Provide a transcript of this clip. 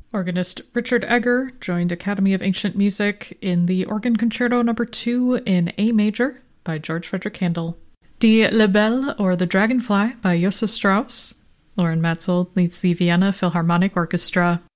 Organist Richard Egger joined Academy of Ancient Music in the Organ Concerto No. 2 in A major by George Frederick Handel. Die Libelle, or The Dragonfly, by Josef Strauss. Lauren Matzel leads the Vienna Philharmonic Orchestra.